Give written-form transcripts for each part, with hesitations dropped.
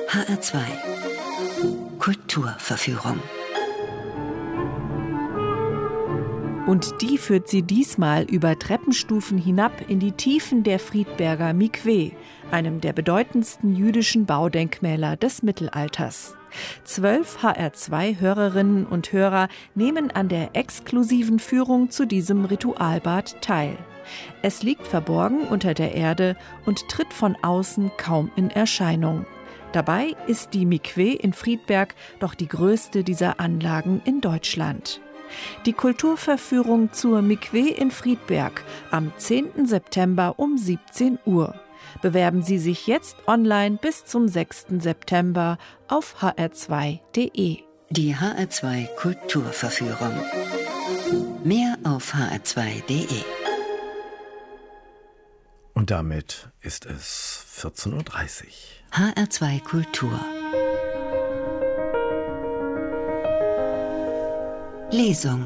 HR2 Kulturverführung. Und die führt sie diesmal über Treppenstufen hinab in die Tiefen der Friedberger Mikwe, einem der bedeutendsten jüdischen Baudenkmäler des Mittelalters. 12 HR2-Hörerinnen und Hörer nehmen an der exklusiven Führung zu diesem Ritualbad teil. Es liegt verborgen unter der Erde und tritt von außen kaum in Erscheinung. Dabei ist die Mikwe in Friedberg doch die größte dieser Anlagen in Deutschland. Die Kulturverführung zur Mikwe in Friedberg am 10. September um 17 Uhr. Bewerben Sie sich jetzt online bis zum 6. September auf hr2.de. Die HR2 Kulturverführung. Mehr auf hr2.de. Und damit ist es 14.30 Uhr. HR2 Kultur. Lesung.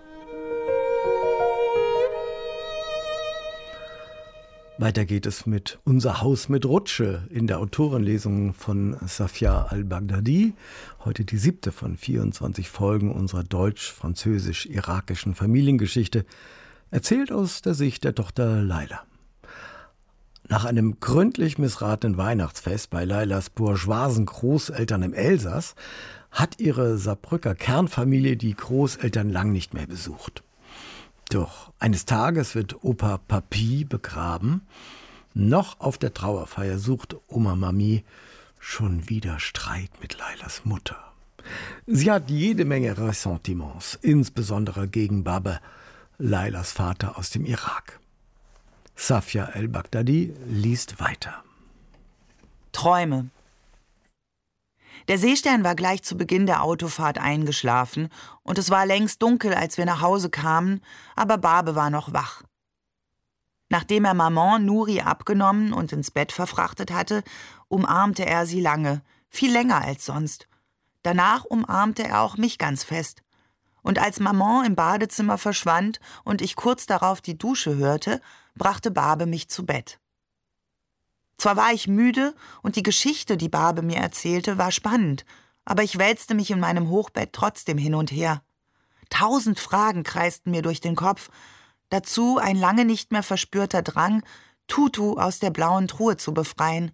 Weiter geht es mit Unser Haus mit Rutsche in der Autorenlesung von Safia al-Baghdadi. Heute die 7. von 24 Folgen unserer deutsch-französisch-irakischen Familiengeschichte, erzählt aus der Sicht der Tochter Laila. Nach einem gründlich missratenen Weihnachtsfest bei Lailas bourgeoisen Großeltern im Elsass hat ihre Saarbrücker Kernfamilie die Großeltern lang nicht mehr besucht. Doch eines Tages wird Opa Papi begraben. Noch auf der Trauerfeier sucht Oma Mami schon wieder Streit mit Lailas Mutter. Sie hat jede Menge Ressentiments, insbesondere gegen Baba, Lailas Vater aus dem Irak. Safia al-Baghdadi liest weiter. Träume. Der Seestern war gleich zu Beginn der Autofahrt eingeschlafen und es war längst dunkel, als wir nach Hause kamen, aber Babe war noch wach. Nachdem er Maman Nuri abgenommen und ins Bett verfrachtet hatte, umarmte er sie lange, viel länger als sonst. Danach umarmte er auch mich ganz fest. Und als Maman im Badezimmer verschwand und ich kurz darauf die Dusche hörte, brachte Babe mich zu Bett. Zwar war ich müde und die Geschichte, die Babe mir erzählte, war spannend, aber ich wälzte mich in meinem Hochbett trotzdem hin und her. 1000 Fragen kreisten mir durch den Kopf, dazu ein lange nicht mehr verspürter Drang, Tutu aus der blauen Truhe zu befreien.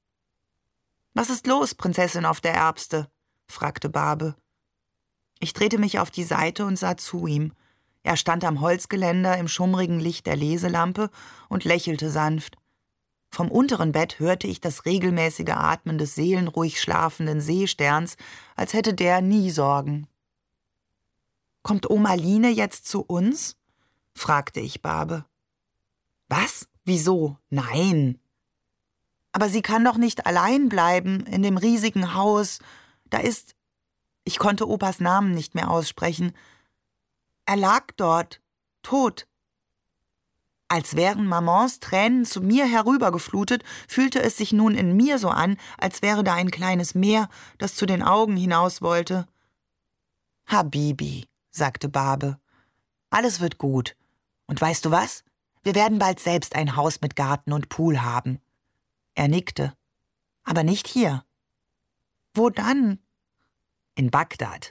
»Was ist los, Prinzessin auf der Erbste?« fragte Babe. Ich drehte mich auf die Seite und sah zu ihm. Er stand am Holzgeländer im schummrigen Licht der Leselampe und lächelte sanft. Vom unteren Bett hörte ich das regelmäßige Atmen des seelenruhig schlafenden Seesterns, als hätte der nie Sorgen. »Kommt Oma Line jetzt zu uns?« fragte ich Babe. »Was? Wieso? Nein!« »Aber sie kann doch nicht allein bleiben in dem riesigen Haus. Da ist...« Ich konnte Opas Namen nicht mehr aussprechen. »Er lag dort, tot.« Als wären Mamans Tränen zu mir herübergeflutet, fühlte es sich nun in mir so an, als wäre da ein kleines Meer, das zu den Augen hinaus wollte. »Habibi«, sagte Babe, »alles wird gut. Und weißt du was? Wir werden bald selbst ein Haus mit Garten und Pool haben.« Er nickte. »Aber nicht hier.« »Wo dann?« »In Bagdad.«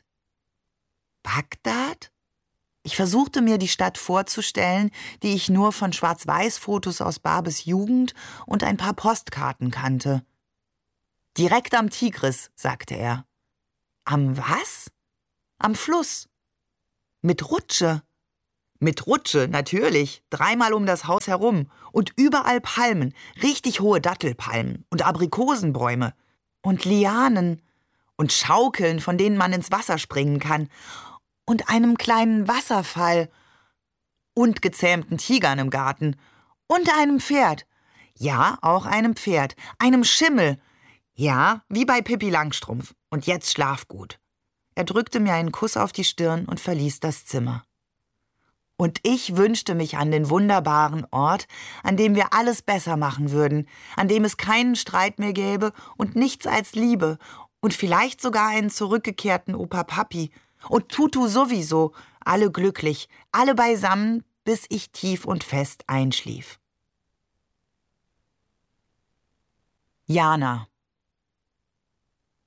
»Bagdad?« Ich versuchte mir die Stadt vorzustellen, die ich nur von Schwarz-Weiß-Fotos aus Babes Jugend und ein paar Postkarten kannte. »Direkt am Tigris«, sagte er. »Am was?« »Am Fluss.« »Mit Rutsche?« »Mit Rutsche, natürlich, 3-mal um das Haus herum. Und überall Palmen, richtig hohe Dattelpalmen und Aprikosenbäume. Und Lianen. Und Schaukeln, von denen man ins Wasser springen kann. Und einem kleinen Wasserfall. Und gezähmten Tigern im Garten. Und einem Pferd. Ja, auch einem Pferd. Einem Schimmel. Ja, wie bei Pippi Langstrumpf. Und jetzt schlaf gut.« Er drückte mir einen Kuss auf die Stirn und verließ das Zimmer. Und ich wünschte mich an den wunderbaren Ort, an dem wir alles besser machen würden, an dem es keinen Streit mehr gäbe und nichts als Liebe und vielleicht sogar einen zurückgekehrten Opa Papi und Tutu sowieso, alle glücklich, alle beisammen, bis ich tief und fest einschlief. Jana.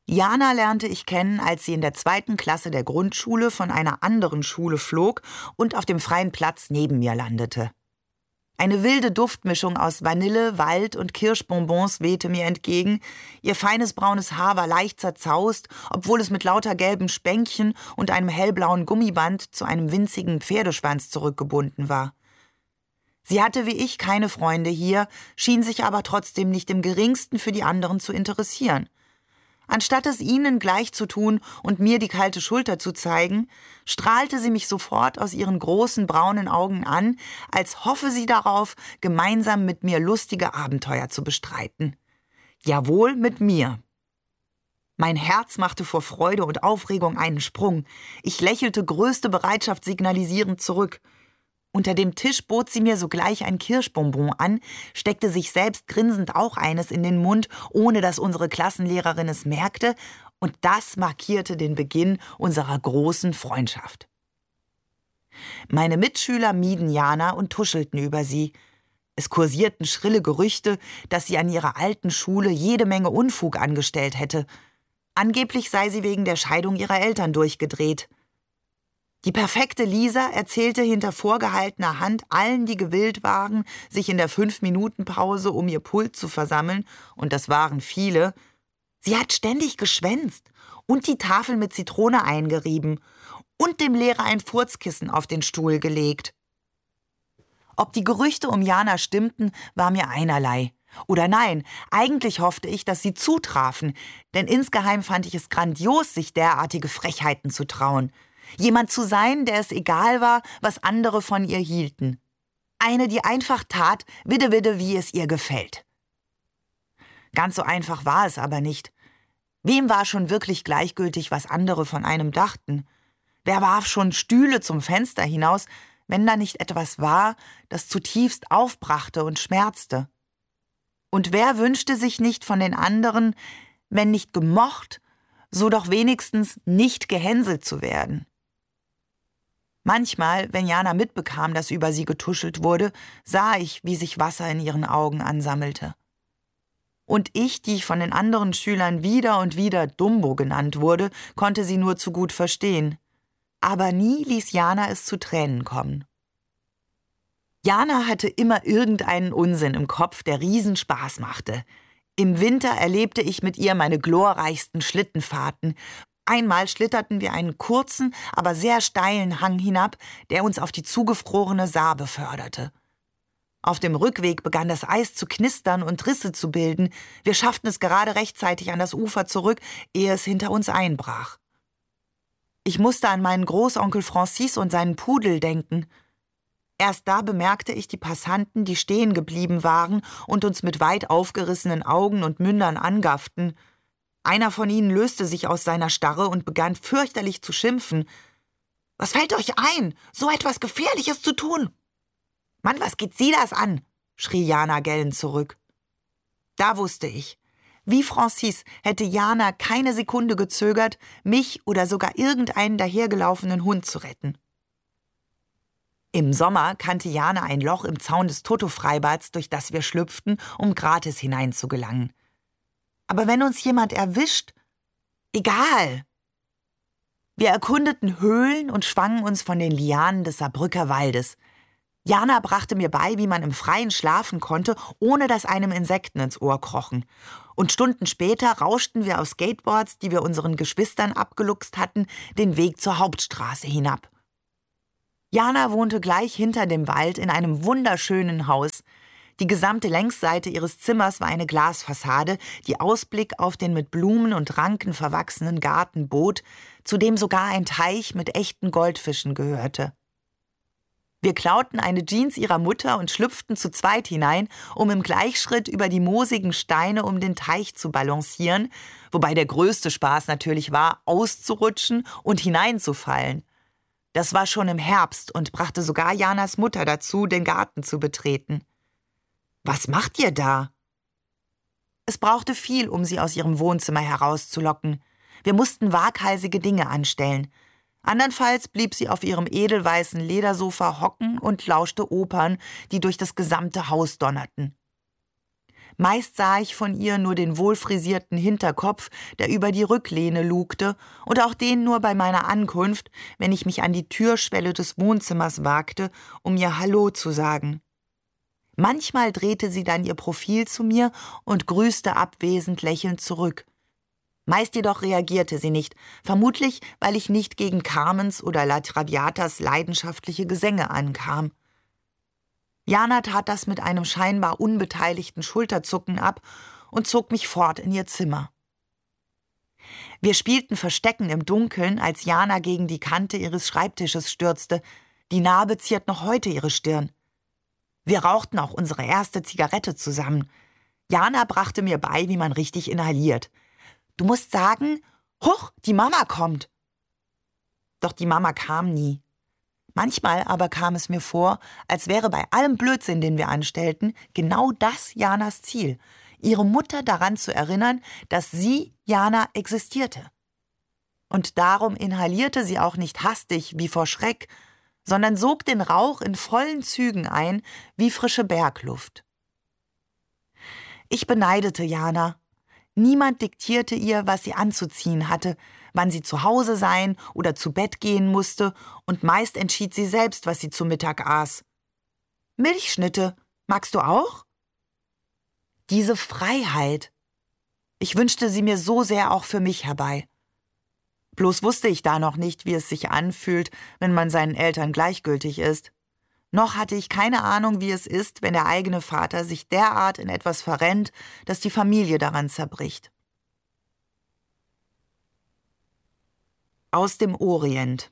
Jana lernte ich kennen, als sie in der 2. Klasse der Grundschule von einer anderen Schule flog und auf dem freien Platz neben mir landete. Eine wilde Duftmischung aus Vanille, Wald und Kirschbonbons wehte mir entgegen. Ihr feines braunes Haar war leicht zerzaust, obwohl es mit lauter gelben Spänkchen und einem hellblauen Gummiband zu einem winzigen Pferdeschwanz zurückgebunden war. Sie hatte wie ich keine Freunde hier, schien sich aber trotzdem nicht im geringsten für die anderen zu interessieren. Anstatt es ihnen gleich zu tun und mir die kalte Schulter zu zeigen, strahlte sie mich sofort aus ihren großen braunen Augen an, als hoffe sie darauf, gemeinsam mit mir lustige Abenteuer zu bestreiten. Jawohl, mit mir. Mein Herz machte vor Freude und Aufregung einen Sprung. Ich lächelte größte Bereitschaft signalisierend zurück. Unter dem Tisch bot sie mir sogleich ein Kirschbonbon an, steckte sich selbst grinsend auch eines in den Mund, ohne dass unsere Klassenlehrerin es merkte, und das markierte den Beginn unserer großen Freundschaft. Meine Mitschüler mieden Jana und tuschelten über sie. Es kursierten schrille Gerüchte, dass sie an ihrer alten Schule jede Menge Unfug angestellt hätte. Angeblich sei sie wegen der Scheidung ihrer Eltern durchgedreht. Die perfekte Lisa erzählte hinter vorgehaltener Hand allen, die gewillt waren, sich in der 5-Minuten-Pause um ihr Pult zu versammeln, und das waren viele. Sie hat ständig geschwänzt und die Tafel mit Zitrone eingerieben und dem Lehrer ein Furzkissen auf den Stuhl gelegt. Ob die Gerüchte um Jana stimmten, war mir einerlei. Oder nein, eigentlich hoffte ich, dass sie zutrafen, denn insgeheim fand ich es grandios, sich derartige Frechheiten zu trauen. Jemand zu sein, der es egal war, was andere von ihr hielten. Eine, die einfach tat, widde, wie es ihr gefällt. Ganz so einfach war es aber nicht. Wem war schon wirklich gleichgültig, was andere von einem dachten? Wer warf schon Stühle zum Fenster hinaus, wenn da nicht etwas war, das zutiefst aufbrachte und schmerzte? Und wer wünschte sich nicht von den anderen, wenn nicht gemocht, so doch wenigstens nicht gehänselt zu werden? Manchmal, wenn Jana mitbekam, dass über sie getuschelt wurde, sah ich, wie sich Wasser in ihren Augen ansammelte. Und ich, die von den anderen Schülern wieder und wieder Dumbo genannt wurde, konnte sie nur zu gut verstehen. Aber nie ließ Jana es zu Tränen kommen. Jana hatte immer irgendeinen Unsinn im Kopf, der Riesenspaß machte. Im Winter erlebte ich mit ihr meine glorreichsten Schlittenfahrten. Einmal schlitterten wir einen kurzen, aber sehr steilen Hang hinab, der uns auf die zugefrorene Saar beförderte. Auf dem Rückweg begann das Eis zu knistern und Risse zu bilden. Wir schafften es gerade rechtzeitig an das Ufer zurück, ehe es hinter uns einbrach. Ich musste an meinen Großonkel Francis und seinen Pudel denken. Erst da bemerkte ich die Passanten, die stehen geblieben waren und uns mit weit aufgerissenen Augen und Mündern angafften. Einer von ihnen löste sich aus seiner Starre und begann fürchterlich zu schimpfen. »Was fällt euch ein, so etwas Gefährliches zu tun?« »Mann, was geht Sie das an?« schrie Jana gellend zurück. Da wusste ich, wie Francis hätte Jana keine Sekunde gezögert, mich oder sogar irgendeinen dahergelaufenen Hund zu retten. Im Sommer kannte Jana ein Loch im Zaun des Toto-Freibads, durch das wir schlüpften, um gratis hineinzugelangen. Aber wenn uns jemand erwischt, egal. Wir erkundeten Höhlen und schwangen uns von den Lianen des Saarbrücker Waldes. Jana brachte mir bei, wie man im Freien schlafen konnte, ohne dass einem Insekten ins Ohr krochen. Und Stunden später rauschten wir auf Skateboards, die wir unseren Geschwistern abgeluchst hatten, den Weg zur Hauptstraße hinab. Jana wohnte gleich hinter dem Wald in einem wunderschönen Haus. Die gesamte Längsseite ihres Zimmers war eine Glasfassade, die Ausblick auf den mit Blumen und Ranken verwachsenen Garten bot, zu dem sogar ein Teich mit echten Goldfischen gehörte. Wir klauten eine Jeans ihrer Mutter und schlüpften zu zweit hinein, um im Gleichschritt über die moosigen Steine um den Teich zu balancieren, wobei der größte Spaß natürlich war, auszurutschen und hineinzufallen. Das war schon im Herbst und brachte sogar Janas Mutter dazu, den Garten zu betreten. »Was macht ihr da?« Es brauchte viel, um sie aus ihrem Wohnzimmer herauszulocken. Wir mussten waghalsige Dinge anstellen. Andernfalls blieb sie auf ihrem edelweißen Ledersofa hocken und lauschte Opern, die durch das gesamte Haus donnerten. Meist sah ich von ihr nur den wohlfrisierten Hinterkopf, der über die Rücklehne lugte, und auch den nur bei meiner Ankunft, wenn ich mich an die Türschwelle des Wohnzimmers wagte, um ihr Hallo zu sagen. Manchmal drehte sie dann ihr Profil zu mir und grüßte abwesend lächelnd zurück. Meist jedoch reagierte sie nicht, vermutlich, weil ich nicht gegen Carmens oder La Traviatas leidenschaftliche Gesänge ankam. Jana tat das mit einem scheinbar unbeteiligten Schulterzucken ab und zog mich fort in ihr Zimmer. Wir spielten Verstecken im Dunkeln, als Jana gegen die Kante ihres Schreibtisches stürzte. Die Narbe ziert noch heute ihre Stirn. Wir rauchten auch unsere erste Zigarette zusammen. Jana brachte mir bei, wie man richtig inhaliert. Du musst sagen, huch, die Mama kommt. Doch die Mama kam nie. Manchmal aber kam es mir vor, als wäre bei allem Blödsinn, den wir anstellten, genau das Janas Ziel, ihre Mutter daran zu erinnern, dass sie, Jana, existierte. Und darum inhalierte sie auch nicht hastig wie vor Schreck, sondern sog den Rauch in vollen Zügen ein, wie frische Bergluft. Ich beneidete Jana. Niemand diktierte ihr, was sie anzuziehen hatte, wann sie zu Hause sein oder zu Bett gehen musste, und meist entschied sie selbst, was sie zu Mittag aß. Milchschnitte, magst du auch? Diese Freiheit. Ich wünschte sie mir so sehr auch für mich herbei. Bloß wusste ich da noch nicht, wie es sich anfühlt, wenn man seinen Eltern gleichgültig ist. Noch hatte ich keine Ahnung, wie es ist, wenn der eigene Vater sich derart in etwas verrennt, dass die Familie daran zerbricht. Aus dem Orient.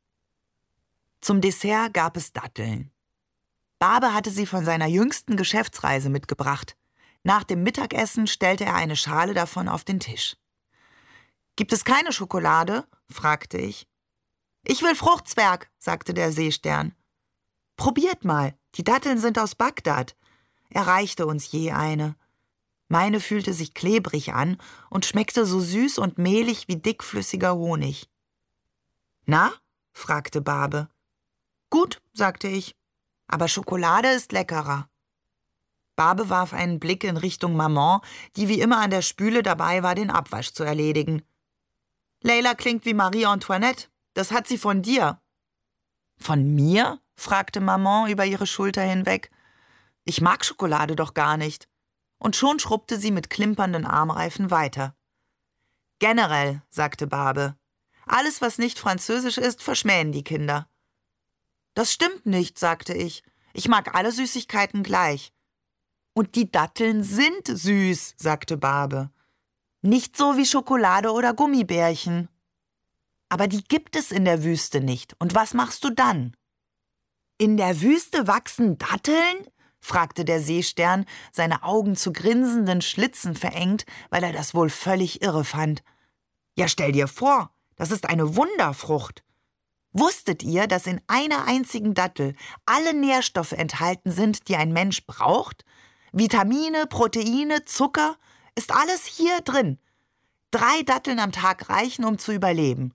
Zum Dessert gab es Datteln. Babe hatte sie von seiner jüngsten Geschäftsreise mitgebracht. Nach dem Mittagessen stellte er eine Schale davon auf den Tisch. »Gibt es keine Schokolade?« fragte ich. »Ich will Fruchtzwerg«, sagte der Seestern. »Probiert mal, die Datteln sind aus Bagdad.« Er reichte uns je eine. Meine fühlte sich klebrig an und schmeckte so süß und mehlig wie dickflüssiger Honig. »Na?« fragte Babe. »Gut«, sagte ich, »aber Schokolade ist leckerer.« Babe warf einen Blick in Richtung Maman, die wie immer an der Spüle dabei war, den Abwasch zu erledigen. »Leila klingt wie Marie Antoinette. Das hat sie von dir.« »Von mir?« fragte Maman über ihre Schulter hinweg. »Ich mag Schokolade doch gar nicht.« Und schon schrubbte sie mit klimpernden Armreifen weiter. »Generell«, sagte Babe. »Alles, was nicht französisch ist, verschmähen die Kinder.« »Das stimmt nicht«, sagte ich. »Ich mag alle Süßigkeiten gleich.« »Und die Datteln sind süß«, sagte Babe. »Nicht so wie Schokolade oder Gummibärchen.« »Aber die gibt es in der Wüste nicht. Und was machst du dann?« »In der Wüste wachsen Datteln?« fragte der Seestern, seine Augen zu grinsenden Schlitzen verengt, weil er das wohl völlig irre fand. »Ja, stell dir vor, das ist eine Wunderfrucht. Wusstet ihr, dass in einer einzigen Dattel alle Nährstoffe enthalten sind, die ein Mensch braucht? Vitamine, Proteine, Zucker, ist alles hier drin. 3 Datteln am Tag reichen, um zu überleben.«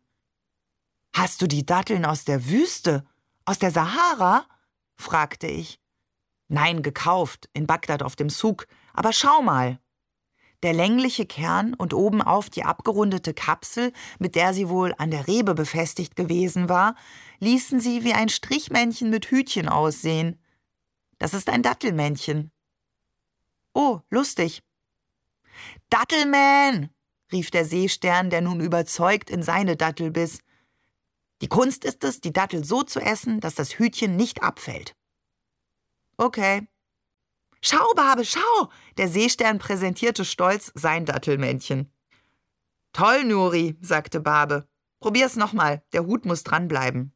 »Hast du die Datteln aus der Wüste? Aus der Sahara?« fragte ich. »Nein, gekauft, in Bagdad auf dem Souk. Aber schau mal.« Der längliche Kern und obenauf die abgerundete Kapsel, mit der sie wohl an der Rebe befestigt gewesen war, ließen sie wie ein Strichmännchen mit Hütchen aussehen. »Das ist ein Dattelmännchen.« »Oh, lustig.« »Dattelman«, rief der Seestern, der nun überzeugt in seine Dattel biss. »Die Kunst ist es, die Dattel so zu essen, dass das Hütchen nicht abfällt.« »Okay.« »Schau, Babe, schau!« Der Seestern präsentierte stolz sein Dattelmännchen. »Toll, Nuri«, sagte Babe. »Probier's nochmal, der Hut muss dranbleiben.«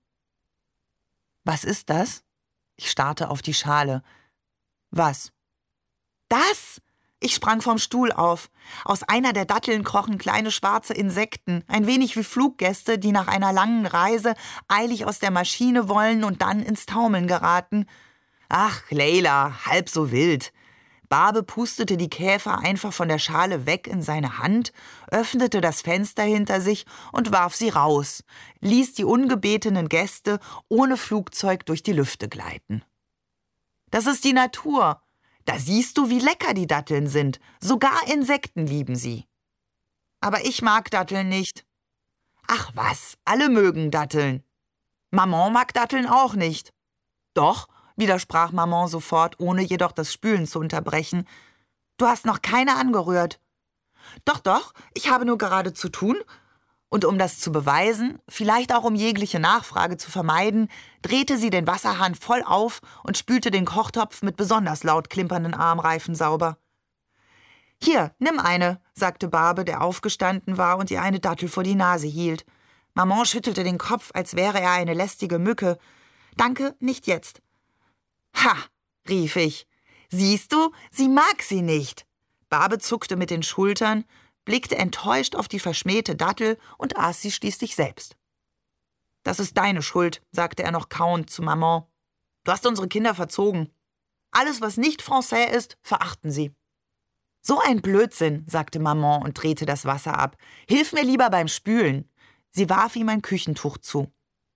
»Was ist das?« Ich starrte auf die Schale. »Was?« »Das!« Ich sprang vom Stuhl auf. Aus einer der Datteln krochen kleine schwarze Insekten, ein wenig wie Fluggäste, die nach einer langen Reise eilig aus der Maschine wollen und dann ins Taumeln geraten. »Ach, Leila, halb so wild.« Babe pustete die Käfer einfach von der Schale weg in seine Hand, öffnete das Fenster hinter sich und warf sie raus, ließ die ungebetenen Gäste ohne Flugzeug durch die Lüfte gleiten. »Das ist die Natur. Da siehst du, wie lecker die Datteln sind. Sogar Insekten lieben sie. Aber ich mag Datteln nicht. Ach was, alle mögen Datteln. Maman mag Datteln auch nicht. Doch, widersprach Maman sofort, ohne jedoch das Spülen zu unterbrechen. Du hast noch keine angerührt. Doch, ich habe nur gerade zu tun. Und um das zu beweisen, vielleicht auch um jegliche Nachfrage zu vermeiden, drehte sie den Wasserhahn voll auf und spülte den Kochtopf mit besonders laut klimpernden Armreifen sauber. »Hier, nimm eine«, sagte Barbe, der aufgestanden war und ihr eine Dattel vor die Nase hielt. Maman schüttelte den Kopf, als wäre er eine lästige Mücke. »Danke, nicht jetzt.« »Ha«, rief ich. »Siehst du, sie mag sie nicht.« Barbe zuckte mit den Schultern, blickte enttäuscht auf die verschmähte Dattel und aß sie schließlich selbst. »Das ist deine Schuld«, sagte er noch kauend zu Maman. »Du hast unsere Kinder verzogen. Alles, was nicht Français ist, verachten sie.« »So ein Blödsinn«, sagte Maman und drehte das Wasser ab. »Hilf mir lieber beim Spülen.« Sie warf ihm ein Küchentuch zu.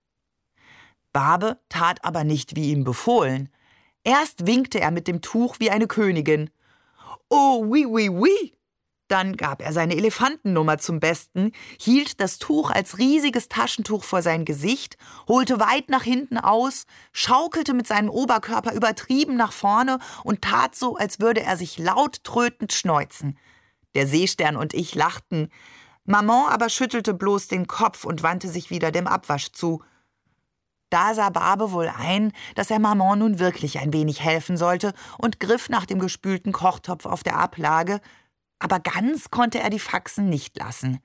Barbe tat aber nicht, wie ihm befohlen. Erst winkte er mit dem Tuch wie eine Königin. »Oh, oui, oui, oui!« Dann gab er seine Elefantennummer zum Besten, hielt das Tuch als riesiges Taschentuch vor sein Gesicht, holte weit nach hinten aus, schaukelte mit seinem Oberkörper übertrieben nach vorne und tat so, als würde er sich laut trötend schneuzen. Der Seestern und ich lachten. Maman aber schüttelte bloß den Kopf und wandte sich wieder dem Abwasch zu. Da sah Barbe wohl ein, dass er Maman nun wirklich ein wenig helfen sollte und griff nach dem gespülten Kochtopf auf der Ablage, aber ganz konnte er die Faxen nicht lassen.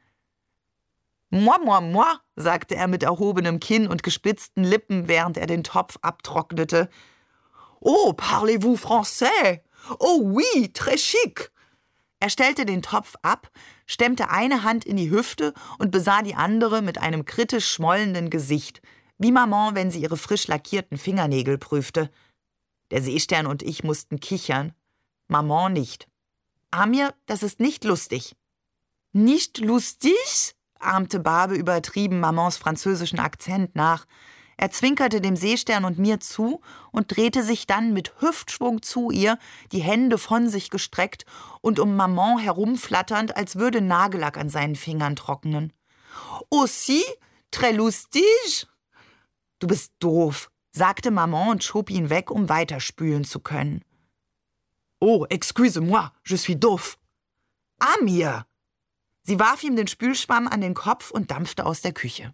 »Moi, moi, moi«, sagte er mit erhobenem Kinn und gespitzten Lippen, während er den Topf abtrocknete. »Oh, parlez-vous français? Oh oui, très chic!« Er stellte den Topf ab, stemmte eine Hand in die Hüfte und besah die andere mit einem kritisch schmollenden Gesicht, wie Maman, wenn sie ihre frisch lackierten Fingernägel prüfte. Der Seestern und ich mussten kichern, Maman nicht. »Amir, das ist nicht lustig.« »Nicht lustig?«, ahmte Barbe übertrieben Mamans französischen Akzent nach. Er zwinkerte dem Seestern und mir zu und drehte sich dann mit Hüftschwung zu ihr, die Hände von sich gestreckt und um Maman herumflatternd, als würde Nagellack an seinen Fingern trocknen. »Aussi, très lustig?« »Du bist doof«, sagte Maman und schob ihn weg, um weiterspülen zu können. »Oh, excuse-moi, je suis doof.« »Amir!« Sie warf ihm den Spülschwamm an den Kopf und dampfte aus der Küche.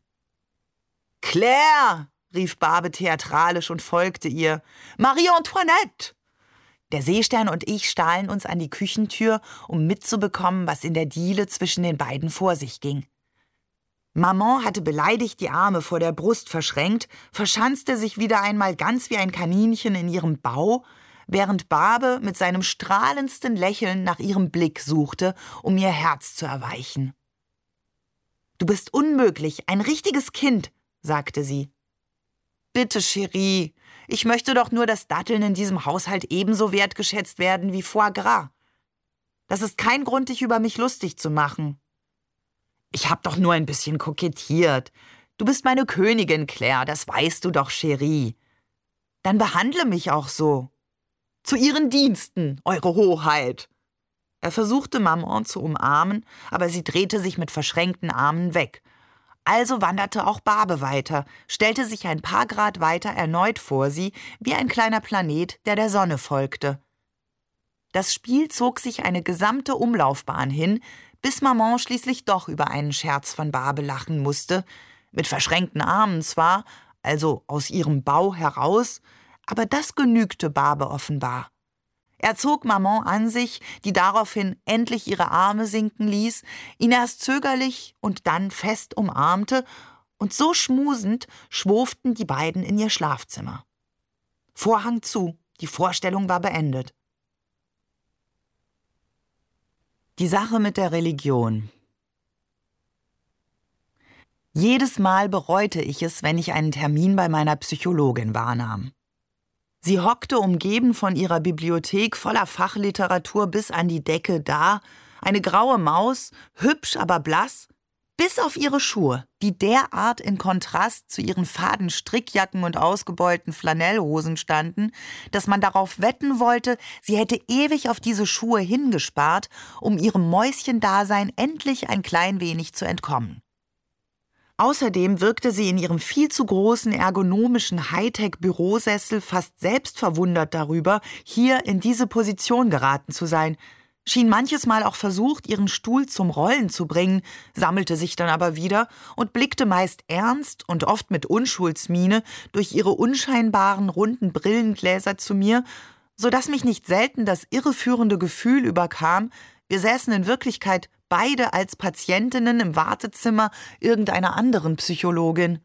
»Claire«, rief Barbe theatralisch und folgte ihr. »Marie-Antoinette!« Der Seestern und ich stahlen uns an die Küchentür, um mitzubekommen, was in der Diele zwischen den beiden vor sich ging. Maman hatte beleidigt die Arme vor der Brust verschränkt, verschanzte sich wieder einmal ganz wie ein Kaninchen in ihrem Bau, während Barbe mit seinem strahlendsten Lächeln nach ihrem Blick suchte, um ihr Herz zu erweichen. »Du bist unmöglich, ein richtiges Kind«, sagte sie. »Bitte, Chérie, ich möchte doch nur, dass Datteln in diesem Haushalt ebenso wertgeschätzt werden wie Foie Gras. Das ist kein Grund, dich über mich lustig zu machen.« »Ich hab doch nur ein bisschen kokettiert. Du bist meine Königin, Claire, das weißt du doch, Chérie. Dann behandle mich auch so.« »Zu Ihren Diensten, Eure Hoheit.« Er versuchte, Maman zu umarmen, aber sie drehte sich mit verschränkten Armen weg. Also wanderte auch Barbe weiter, stellte sich ein paar Grad weiter erneut vor sie, wie ein kleiner Planet, der der Sonne folgte. Das Spiel zog sich eine gesamte Umlaufbahn hin, bis Maman schließlich doch über einen Scherz von Barbe lachen musste, mit verschränkten Armen zwar, also aus ihrem Bau heraus, aber das genügte Barbe offenbar. Er zog Maman an sich, die daraufhin endlich ihre Arme sinken ließ, ihn erst zögerlich und dann fest umarmte, und so schmusend schwurften die beiden in ihr Schlafzimmer. Vorhang zu, die Vorstellung war beendet. Die Sache mit der Religion. Jedes Mal bereute ich es, wenn ich einen Termin bei meiner Psychologin wahrnahm. Sie hockte umgeben von ihrer Bibliothek voller Fachliteratur bis an die Decke da, eine graue Maus, hübsch aber blass, Bis auf ihre Schuhe, die derart in Kontrast zu ihren faden Strickjacken und ausgebeulten Flanellhosen standen, dass man darauf wetten wollte, sie hätte ewig auf diese Schuhe hingespart, um ihrem Mäuschendasein endlich ein klein wenig zu entkommen. Außerdem wirkte sie in ihrem viel zu großen ergonomischen Hightech-Bürosessel fast selbst verwundert darüber, hier in diese Position geraten zu sein, schien manches Mal auch versucht, ihren Stuhl zum Rollen zu bringen, sammelte sich dann aber wieder und blickte meist ernst und oft mit Unschuldsmiene durch ihre unscheinbaren, runden Brillengläser zu mir, so dass mich nicht selten das irreführende Gefühl überkam, wir säßen in Wirklichkeit beide als Patientinnen im Wartezimmer irgendeiner anderen Psychologin.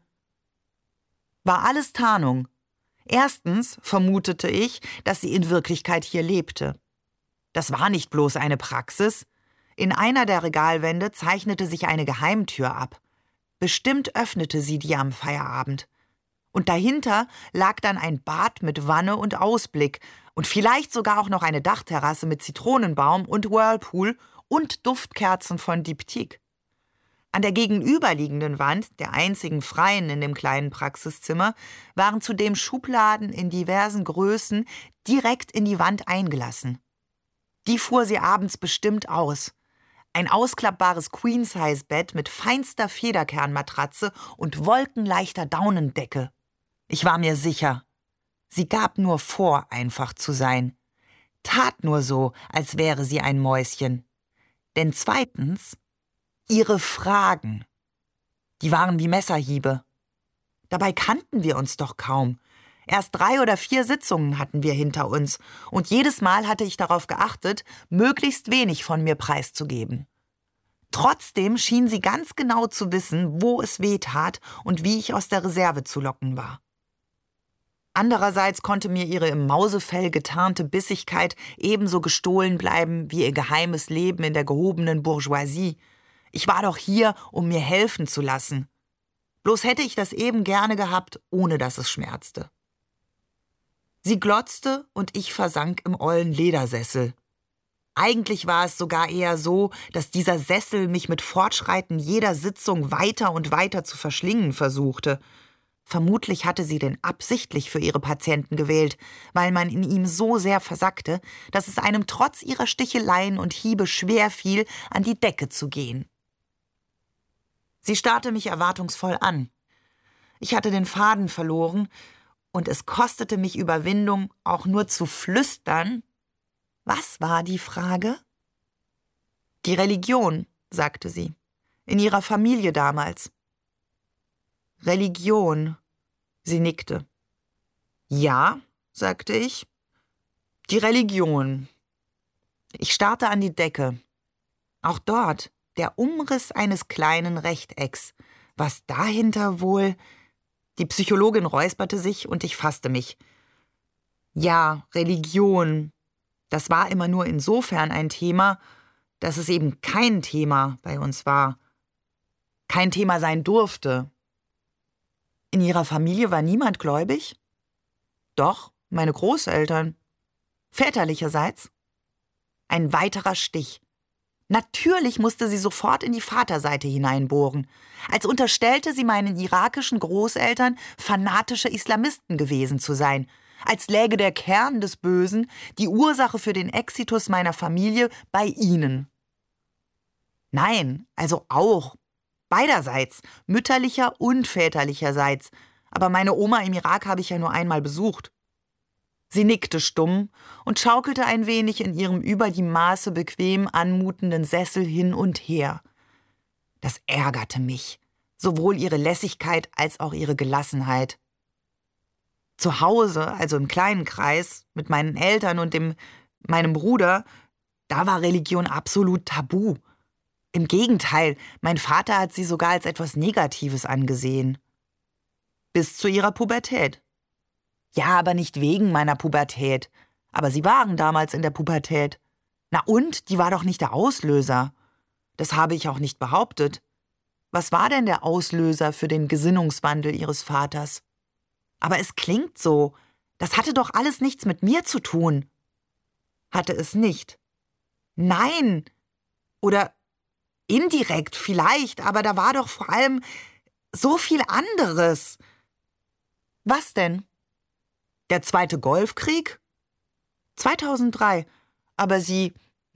War alles Tarnung. Erstens vermutete ich, dass sie in Wirklichkeit hier lebte. Das war nicht bloß eine Praxis. In einer der Regalwände zeichnete sich eine Geheimtür ab. Bestimmt öffnete sie die am Feierabend. Und dahinter lag dann ein Bad mit Wanne und Ausblick und vielleicht sogar auch noch eine Dachterrasse mit Zitronenbaum und Whirlpool und Duftkerzen von Diptyque. An der gegenüberliegenden Wand, der einzigen freien in dem kleinen Praxiszimmer, waren zudem Schubladen in diversen Größen direkt in die Wand eingelassen. Die fuhr sie abends bestimmt aus. Ein ausklappbares Queen-Size-Bett mit feinster Federkernmatratze und wolkenleichter Daunendecke. Ich war mir sicher, sie gab nur vor, einfach zu sein. Tat nur so, als wäre sie ein Mäuschen. Denn zweitens, ihre Fragen. Die waren wie Messerhiebe. Dabei kannten wir uns doch kaum. Erst 3 oder 4 Sitzungen hatten wir hinter uns und jedes Mal hatte ich darauf geachtet, möglichst wenig von mir preiszugeben. Trotzdem schien sie ganz genau zu wissen, wo es weh tat und wie ich aus der Reserve zu locken war. Andererseits konnte mir ihre im Mausefell getarnte Bissigkeit ebenso gestohlen bleiben wie ihr geheimes Leben in der gehobenen Bourgeoisie. Ich war doch hier, um mir helfen zu lassen. Bloß hätte ich das eben gerne gehabt, ohne dass es schmerzte. Sie glotzte und ich versank im ollen Ledersessel. Eigentlich war es sogar eher so, dass dieser Sessel mich mit Fortschreiten jeder Sitzung weiter und weiter zu verschlingen versuchte. Vermutlich hatte sie den absichtlich für ihre Patienten gewählt, weil man in ihm so sehr versackte, dass es einem trotz ihrer Sticheleien und Hiebe schwer fiel, an die Decke zu gehen. Sie starrte mich erwartungsvoll an. Ich hatte den Faden verloren, und es kostete mich Überwindung, auch nur zu flüstern. Was war die Frage? Die Religion, sagte sie, in ihrer Familie damals. Religion, sie nickte. Ja, sagte ich, die Religion. Ich starrte an die Decke. Auch dort der Umriss eines kleinen Rechtecks. Was dahinter wohl? Die Psychologin räusperte sich und ich fasste mich. Ja, Religion. Das war immer nur insofern ein Thema, dass es eben kein Thema bei uns war. Kein Thema sein durfte. In ihrer Familie war niemand gläubig? Doch, meine Großeltern. Väterlicherseits? Ein weiterer Stich. Natürlich musste sie sofort in die Vaterseite hineinbohren, als unterstellte sie meinen irakischen Großeltern fanatische Islamisten gewesen zu sein, als läge der Kern des Bösen, die Ursache für den Exitus meiner Familie, bei ihnen. Nein, also auch, beiderseits, mütterlicher und väterlicherseits, aber meine Oma im Irak habe ich ja nur einmal besucht. Sie nickte stumm und schaukelte ein wenig in ihrem über die Maße bequem anmutenden Sessel hin und her. Das ärgerte mich, sowohl ihre Lässigkeit als auch ihre Gelassenheit. Zu Hause, also im kleinen Kreis, mit meinen Eltern und meinem Bruder, da war Religion absolut tabu. Im Gegenteil, mein Vater hat sie sogar als etwas Negatives angesehen. Bis zu ihrer Pubertät. Ja, aber nicht wegen meiner Pubertät. Aber sie waren damals in der Pubertät. Na und, die war doch nicht der Auslöser. Das habe ich auch nicht behauptet. Was war denn der Auslöser für den Gesinnungswandel ihres Vaters? Aber es klingt so. Das hatte doch alles nichts mit mir zu tun. Hatte es nicht? Nein. Oder indirekt vielleicht, aber da war doch vor allem so viel anderes. Was denn? Der Zweite Golfkrieg? 2003. Aber Sie,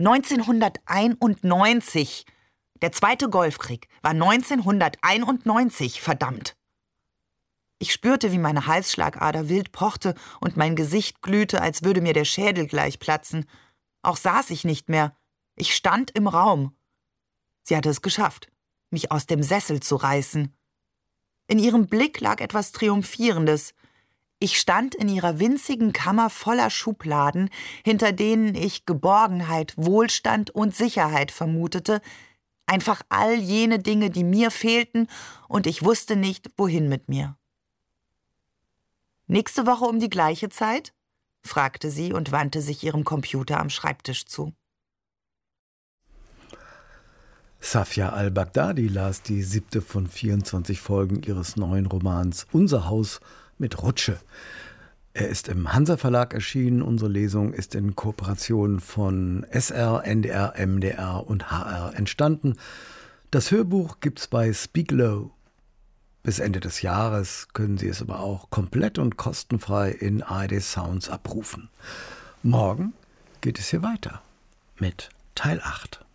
1991. Der Zweite Golfkrieg war 1991, verdammt. Ich spürte, wie meine Halsschlagader wild pochte und mein Gesicht glühte, als würde mir der Schädel gleich platzen. Auch saß ich nicht mehr. Ich stand im Raum. Sie hatte es geschafft, mich aus dem Sessel zu reißen. In ihrem Blick lag etwas Triumphierendes. Ich stand in ihrer winzigen Kammer voller Schubladen, hinter denen ich Geborgenheit, Wohlstand und Sicherheit vermutete, einfach all jene Dinge, die mir fehlten, und ich wusste nicht, wohin mit mir. »Nächste Woche um die gleiche Zeit?« fragte sie und wandte sich ihrem Computer am Schreibtisch zu. Safia al-Baghdadi las die 7. von 24 Folgen ihres neuen Romans »Unser Haus mit Rutsche«. Er ist im Hansa Verlag erschienen. Unsere Lesung ist in Kooperation von SR, NDR, MDR und HR entstanden. Das Hörbuch gibt's bei Speaklow. Bis Ende des Jahres können Sie es aber auch komplett und kostenfrei in ARD Sounds abrufen. Morgen geht es hier weiter mit Teil 8.